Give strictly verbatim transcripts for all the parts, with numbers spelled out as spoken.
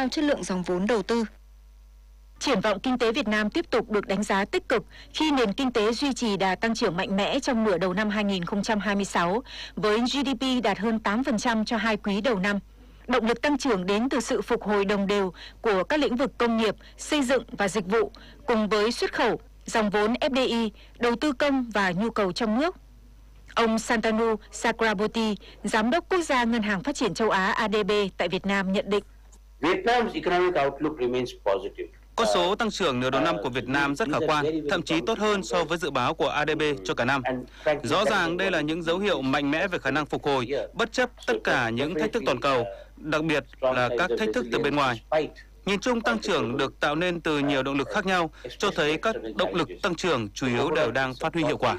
cao chất lượng dòng vốn đầu tư. Triển vọng kinh tế Việt Nam tiếp tục được đánh giá tích cực khi nền kinh tế duy trì đà tăng trưởng mạnh mẽ trong nửa đầu năm hai nghìn không trăm hai mươi sáu, với giê đê pê đạt hơn tám phần trăm cho hai quý đầu năm. Động lực tăng trưởng đến từ sự phục hồi đồng đều của các lĩnh vực công nghiệp, xây dựng và dịch vụ, cùng với xuất khẩu, dòng vốn ép đê i, đầu tư công và nhu cầu trong nước. Ông Santanu Chakraborty, Giám đốc Quốc gia Ngân hàng Phát triển Châu Á a đê bê tại Việt Nam nhận định. Vietnam's economic outlook remains positive. Con số tăng trưởng nửa đầu năm của Việt Nam rất khả quan, thậm chí tốt hơn so với dự báo của a đê bê cho cả năm. Rõ ràng đây là những dấu hiệu mạnh mẽ về khả năng phục hồi, bất chấp tất cả những thách thức toàn cầu, đặc biệt là các thách thức từ bên ngoài. Nhìn chung tăng trưởng được tạo nên từ nhiều động lực khác nhau, cho thấy các động lực tăng trưởng chủ yếu đều đang phát huy hiệu quả.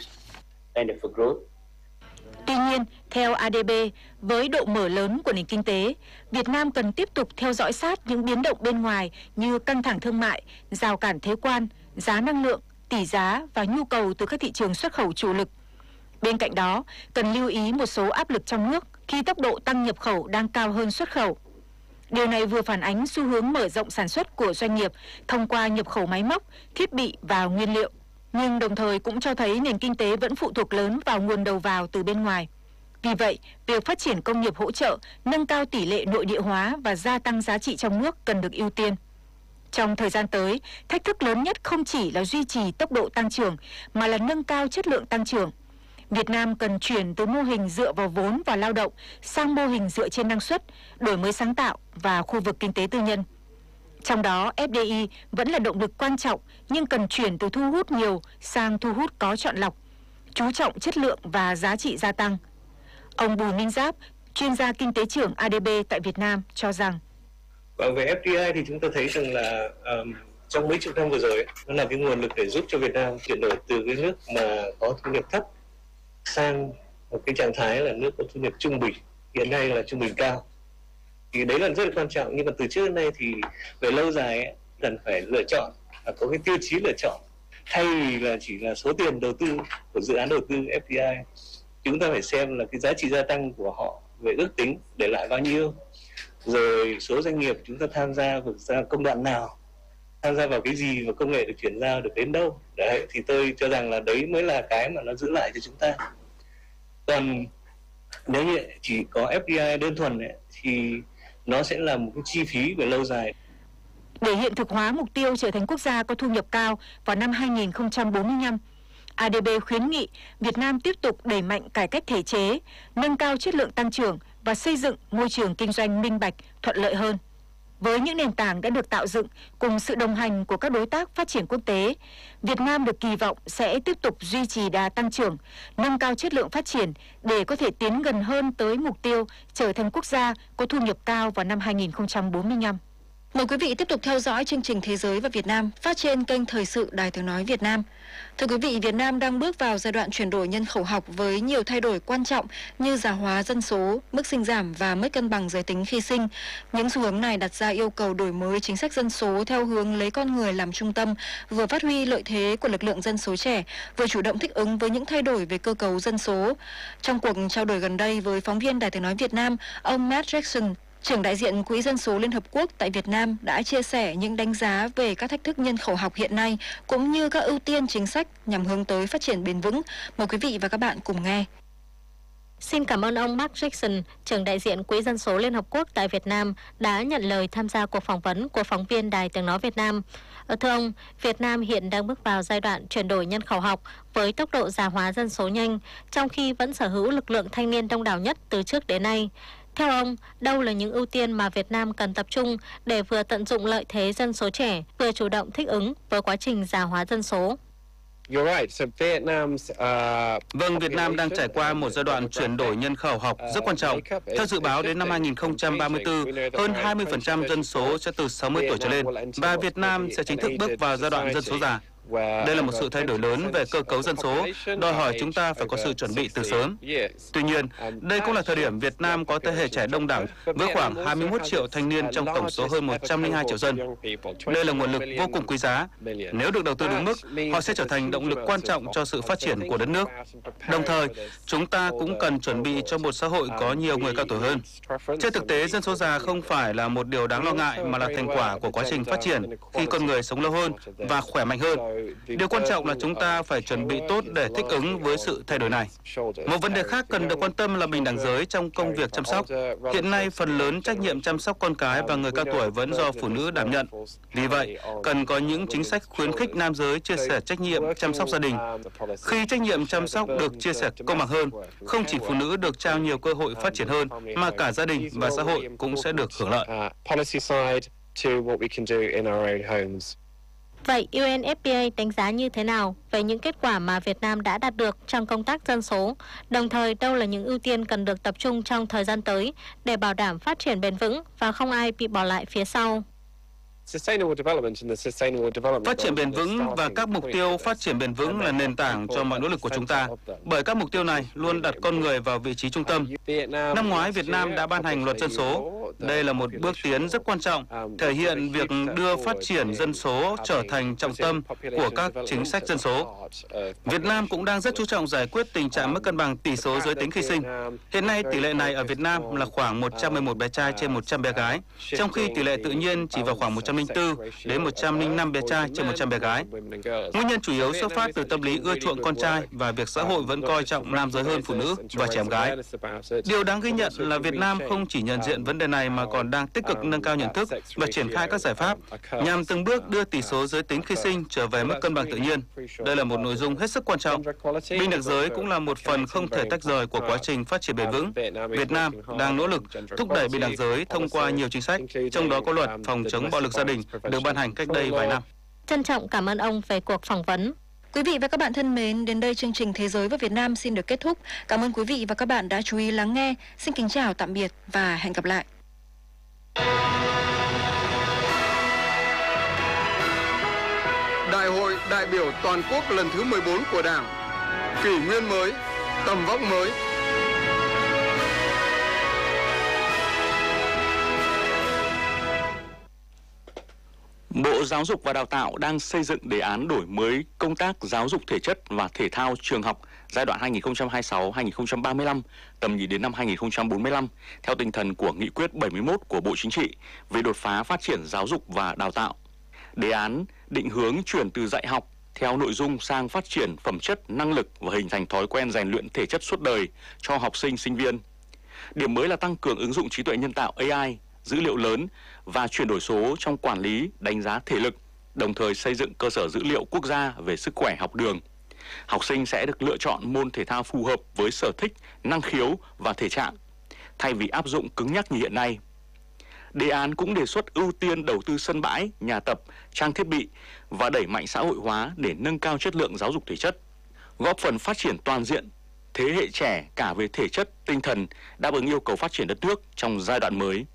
Tuy nhiên, theo a đê bê, với độ mở lớn của nền kinh tế, Việt Nam cần tiếp tục theo dõi sát những biến động bên ngoài như căng thẳng thương mại, rào cản thuế quan, giá năng lượng, tỷ giá và nhu cầu từ các thị trường xuất khẩu chủ lực. Bên cạnh đó, cần lưu ý một số áp lực trong nước khi tốc độ tăng nhập khẩu đang cao hơn xuất khẩu. Điều này vừa phản ánh xu hướng mở rộng sản xuất của doanh nghiệp thông qua nhập khẩu máy móc, thiết bị và nguyên liệu, nhưng đồng thời cũng cho thấy nền kinh tế vẫn phụ thuộc lớn vào nguồn đầu vào từ bên ngoài. Vì vậy, việc phát triển công nghiệp hỗ trợ, nâng cao tỷ lệ nội địa hóa và gia tăng giá trị trong nước cần được ưu tiên. Trong thời gian tới, thách thức lớn nhất không chỉ là duy trì tốc độ tăng trưởng, mà là nâng cao chất lượng tăng trưởng. Việt Nam cần chuyển từ mô hình dựa vào vốn và lao động sang mô hình dựa trên năng suất, đổi mới sáng tạo và khu vực kinh tế tư nhân. Trong đó, ép đê i vẫn là động lực quan trọng, nhưng cần chuyển từ thu hút nhiều sang thu hút có chọn lọc, chú trọng chất lượng và giá trị gia tăng. Ông Bùi Minh Giáp, chuyên gia kinh tế trưởng a đê bê tại Việt Nam cho rằng. Và về ép đê i thì chúng ta thấy rằng là um, trong mấy chục năm vừa rồi, nó là cái nguồn lực để giúp cho Việt Nam chuyển đổi từ cái nước mà có thu nhập thấp sang một cái trạng thái là nước có thu nhập trung bình, hiện nay là trung bình cao. Thì đấy là rất là quan trọng, nhưng mà từ trước đến nay thì về lâu dài ấy, cần phải lựa chọn, và có cái tiêu chí lựa chọn. Thay vì là chỉ là số tiền đầu tư của dự án đầu tư ép đê i, chúng ta phải xem là cái giá trị gia tăng của họ về ước tính để lại bao nhiêu, rồi số doanh nghiệp chúng ta tham gia vào công đoạn nào, tham gia vào cái gì và công nghệ được chuyển giao được đến đâu. Đấy, thì tôi cho rằng là đấy mới là cái mà nó giữ lại cho chúng ta. Còn nếu như chỉ có ép đê i đơn thuần ấy, thì nó sẽ là một cái chi phí về lâu dài. Để hiện thực hóa mục tiêu trở thành quốc gia có thu nhập cao vào năm hai nghìn không trăm bốn mươi lăm, a đê bê khuyến nghị Việt Nam tiếp tục đẩy mạnh cải cách thể chế, nâng cao chất lượng tăng trưởng và xây dựng môi trường kinh doanh minh bạch, thuận lợi hơn. Với những nền tảng đã được tạo dựng cùng sự đồng hành của các đối tác phát triển quốc tế, Việt Nam được kỳ vọng sẽ tiếp tục duy trì đà tăng trưởng, nâng cao chất lượng phát triển để có thể tiến gần hơn tới mục tiêu trở thành quốc gia có thu nhập cao vào năm hai nghìn không trăm bốn mươi lăm. Mời quý vị tiếp tục theo dõi chương trình Thế giới và Việt Nam phát trên kênh Thời sự Đài Tiếng nói Việt Nam. Thưa quý vị, Việt Nam đang bước vào giai đoạn chuyển đổi nhân khẩu học với nhiều thay đổi quan trọng như già hóa dân số, mức sinh giảm và mất cân bằng giới tính khi sinh. Những xu hướng này đặt ra yêu cầu đổi mới chính sách dân số theo hướng lấy con người làm trung tâm, vừa phát huy lợi thế của lực lượng dân số trẻ, vừa chủ động thích ứng với những thay đổi về cơ cấu dân số. Trong cuộc trao đổi gần đây với phóng viên Đài Tiếng nói Việt Nam, ông Matt Jackson, trưởng đại diện Quỹ Dân số Liên Hợp Quốc tại Việt Nam đã chia sẻ những đánh giá về các thách thức nhân khẩu học hiện nay cũng như các ưu tiên chính sách nhằm hướng tới phát triển bền vững. Mời quý vị và các bạn cùng nghe. Xin cảm ơn ông Mark Jackson, trưởng đại diện Quỹ Dân số Liên Hợp Quốc tại Việt Nam, đã nhận lời tham gia cuộc phỏng vấn của phóng viên Đài Tiếng nói Việt Nam. Thưa ông, Việt Nam hiện đang bước vào giai đoạn chuyển đổi nhân khẩu học với tốc độ già hóa dân số nhanh, trong khi vẫn sở hữu lực lượng thanh niên đông đảo nhất từ trước đến nay. Theo ông, đâu là những ưu tiên mà Việt Nam cần tập trung để vừa tận dụng lợi thế dân số trẻ, vừa chủ động thích ứng với quá trình già hóa dân số? Vâng, Việt Nam đang trải qua một giai đoạn chuyển đổi nhân khẩu học rất quan trọng. Theo dự báo, đến năm hai nghìn không trăm ba mươi tư, hơn hai mươi phần trăm dân số sẽ từ sáu mươi tuổi trở lên, và Việt Nam sẽ chính thức bước vào giai đoạn dân số già. Đây là một sự thay đổi lớn về cơ cấu dân số, đòi hỏi chúng ta phải có sự chuẩn bị từ sớm. Tuy nhiên, đây cũng là thời điểm Việt Nam có thế hệ trẻ đông đảo với khoảng hai mươi mốt triệu thanh niên trong tổng số hơn một trăm lẻ hai triệu dân. Đây là nguồn lực vô cùng quý giá. Nếu được đầu tư đúng mức, họ sẽ trở thành động lực quan trọng cho sự phát triển của đất nước. Đồng thời, chúng ta cũng cần chuẩn bị cho một xã hội có nhiều người cao tuổi hơn. Trên thực tế, dân số già không phải là một điều đáng lo ngại mà là thành quả của quá trình phát triển khi con người sống lâu hơn và khỏe mạnh hơn. Điều quan trọng là chúng ta phải chuẩn bị tốt để thích ứng với sự thay đổi này. Một vấn đề khác cần được quan tâm là bình đẳng giới trong công việc chăm sóc. Hiện nay, phần lớn trách nhiệm chăm sóc con cái và người cao tuổi vẫn do phụ nữ đảm nhận. Vì vậy, cần có những chính sách khuyến khích nam giới chia sẻ trách nhiệm chăm sóc gia đình. Khi trách nhiệm chăm sóc được chia sẻ công bằng hơn, không chỉ phụ nữ được trao nhiều cơ hội phát triển hơn, mà cả gia đình và xã hội cũng sẽ được hưởng lợi. Vậy u en ép pê a đánh giá như thế nào về những kết quả mà Việt Nam đã đạt được trong công tác dân số? Đồng thời, đâu là những ưu tiên cần được tập trung trong thời gian tới để bảo đảm phát triển bền vững và không ai bị bỏ lại phía sau? Phát triển bền vững và các mục tiêu phát triển bền vững là nền tảng cho mọi nỗ lực của chúng ta, bởi các mục tiêu này luôn đặt con người vào vị trí trung tâm. Năm ngoái, Việt Nam đã ban hành luật dân số. Đây là một bước tiến rất quan trọng, thể hiện việc đưa phát triển dân số trở thành trọng tâm của các chính sách dân số. Việt Nam cũng đang rất chú trọng giải quyết tình trạng mất cân bằng tỷ số giới tính khi sinh. Hiện nay, tỷ lệ này ở Việt Nam là khoảng một trăm mười một bé trai trên một trăm bé gái, trong khi tỷ lệ tự nhiên chỉ vào khoảng một trăm lẻ bốn đến một trăm lẻ năm bé trai trên một trăm bé gái. Nguyên nhân chủ yếu xuất phát từ tâm lý ưa chuộng con trai và việc xã hội vẫn coi trọng nam giới hơn phụ nữ và trẻ em gái. Điều đáng ghi nhận là Việt Nam không chỉ nhận diện vấn đề này mà còn đang tích cực nâng cao nhận thức và triển khai các giải pháp nhằm từng bước đưa tỷ số giới tính khi sinh trở về mức cân bằng tự nhiên. Đây là một nội dung hết sức quan trọng. Bình đẳng giới cũng là một phần không thể tách rời của quá trình phát triển bền vững. Việt Nam đang nỗ lực thúc đẩy bình đẳng giới thông qua nhiều chính sách, trong đó có luật phòng chống bạo lực gia đình được ban hành cách đây vài năm. Trân trọng cảm ơn ông về cuộc phỏng vấn. Quý vị và các bạn thân mến, đến đây chương trình Thế giới và Việt Nam xin được kết thúc. Cảm ơn quý vị và các bạn đã chú ý lắng nghe. Xin kính chào, tạm biệt và hẹn gặp lại. Đại hội đại biểu toàn quốc lần thứ mười bốn của Đảng, kỷ nguyên mới, tầm vóc mới. Bộ Giáo dục và Đào tạo đang xây dựng đề án đổi mới công tác giáo dục thể chất và thể thao trường học giai đoạn hai nghìn không trăm hai mươi sáu đến hai nghìn không trăm ba mươi lăm, tầm nhìn đến năm hai nghìn không trăm bốn mươi lăm, theo tinh thần của Nghị quyết bảy mươi mốt của Bộ Chính trị về đột phá phát triển giáo dục và đào tạo. Đề án định hướng chuyển từ dạy học theo nội dung sang phát triển phẩm chất, năng lực và hình thành thói quen rèn luyện thể chất suốt đời cho học sinh, sinh viên. Điểm mới là tăng cường ứng dụng trí tuệ nhân tạo A I, dữ liệu lớn và chuyển đổi số trong quản lý, đánh giá thể lực, đồng thời xây dựng cơ sở dữ liệu quốc gia về sức khỏe học đường. Học sinh sẽ được lựa chọn môn thể thao phù hợp với sở thích, năng khiếu và thể trạng, thay vì áp dụng cứng nhắc như hiện nay. Đề án cũng đề xuất ưu tiên đầu tư sân bãi, nhà tập, trang thiết bị và đẩy mạnh xã hội hóa để nâng cao chất lượng giáo dục thể chất, góp phần phát triển toàn diện thế hệ trẻ cả về thể chất, tinh thần, đáp ứng yêu cầu phát triển đất nước trong giai đoạn mới.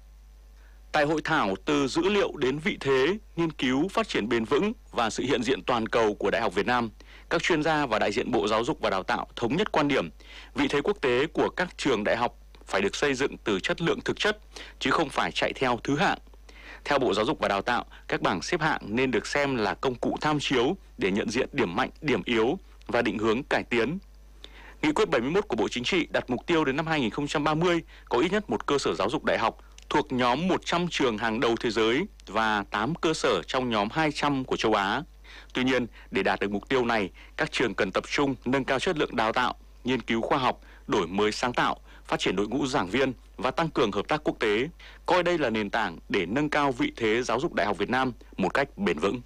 Tại hội thảo Từ dữ liệu đến vị thế, nghiên cứu phát triển bền vững và sự hiện diện toàn cầu của Đại học Việt Nam, các chuyên gia và đại diện Bộ Giáo dục và Đào tạo thống nhất quan điểm vị thế quốc tế của các trường đại học phải được xây dựng từ chất lượng thực chất, chứ không phải chạy theo thứ hạng. Theo Bộ Giáo dục và Đào tạo, các bảng xếp hạng nên được xem là công cụ tham chiếu để nhận diện điểm mạnh, điểm yếu và định hướng cải tiến. Nghị quyết bảy mươi mốt của Bộ Chính trị đặt mục tiêu đến năm hai nghìn không trăm ba mươi có ít nhất một cơ sở giáo dục đại học thuộc nhóm một trăm trường hàng đầu thế giới và tám cơ sở trong nhóm hai trăm của châu Á. Tuy nhiên, để đạt được mục tiêu này, các trường cần tập trung nâng cao chất lượng đào tạo, nghiên cứu khoa học, đổi mới sáng tạo, phát triển đội ngũ giảng viên và tăng cường hợp tác quốc tế, coi đây là nền tảng để nâng cao vị thế giáo dục đại học Việt Nam một cách bền vững.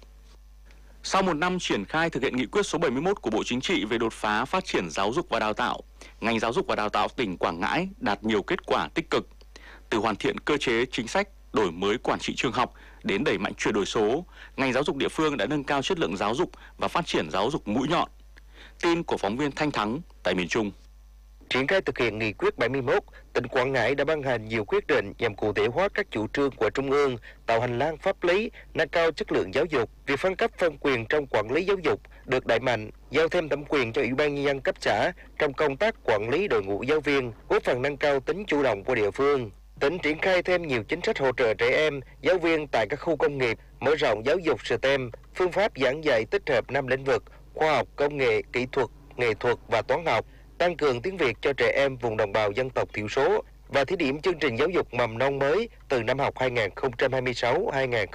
Sau một năm triển khai thực hiện nghị quyết số bảy mươi mốt của Bộ Chính trị về đột phá phát triển giáo dục và đào tạo, ngành giáo dục và đào tạo tỉnh Quảng Ngãi đạt nhiều kết quả tích cực. Từ hoàn thiện cơ chế chính sách, đổi mới quản trị trường học đến đẩy mạnh chuyển đổi số, ngành giáo dục địa phương đã nâng cao chất lượng giáo dục và phát triển giáo dục mũi nhọn. Tin của phóng viên Thanh Thắng tại miền Trung. Triển khai thực hiện nghị quyết bảy mươi mốt, tỉnh Quảng Ngãi đã ban hành nhiều quyết định nhằm cụ thể hóa các chủ trương của Trung ương, tạo hành lang pháp lý, nâng cao chất lượng giáo dục. Việc phân cấp phân quyền trong quản lý giáo dục được đẩy mạnh, giao thêm thẩm quyền cho Ủy ban Nhân dân cấp xã trong công tác quản lý đội ngũ giáo viên, góp phần nâng cao tính chủ động của địa phương. Tỉnh triển khai thêm nhiều chính sách hỗ trợ trẻ em, giáo viên tại các khu công nghiệp, mở rộng giáo dục STEM, phương pháp giảng dạy tích hợp năm lĩnh vực: khoa học, công nghệ, kỹ thuật, nghệ thuật và toán học, tăng cường tiếng Việt cho trẻ em vùng đồng bào dân tộc thiểu số và thí điểm chương trình giáo dục mầm non mới từ năm học hai nghìn không trăm hai mươi sáu hai nghìn không trăm